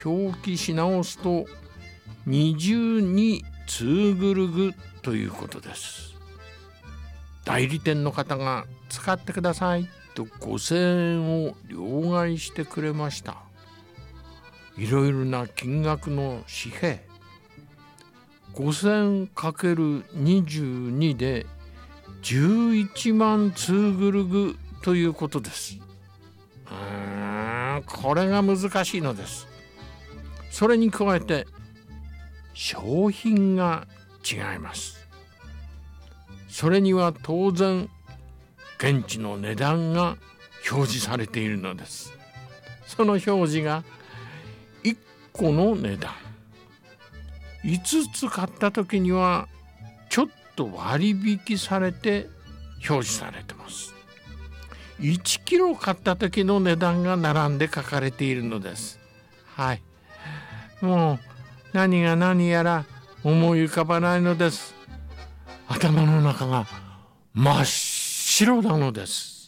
表記し直すと22ツグルグということです。代理店の方が使ってくださいと5000円を両替してくれました。いろいろな金額の紙幣、5000×22 で11万ツーグルグということです。これが難しいのです。それに加えて商品が違います。それには当然現地の値段が表示されているのです。その表示が1個の値段、5つ買った時にはちょっと割引されて表示されてます。1キロ買った時の値段が並んで書かれているのです。はい、もう何が何やら思い浮かばないのです。頭の中が真っ白なのです。